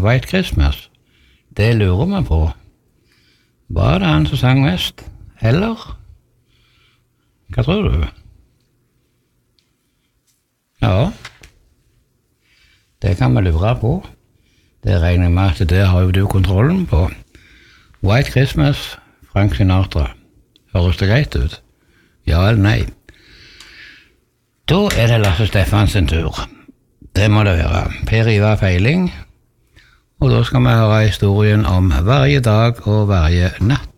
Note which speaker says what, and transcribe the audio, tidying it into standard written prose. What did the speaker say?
Speaker 1: White Christmas. Det lurer vi på. Var det han som sang mest? Eller? Hva tror du? Ja, det kan vi lure på. Det regner jeg med at det har jo du kontrollen på. White Christmas, Frank Sinatra. Høres det greit ut? Ja eller nei? Da det Lasse Steffans tur. Det må det være. Per Ivar Feiling. Og da skal vi høre historien om Hver dag og hver natt.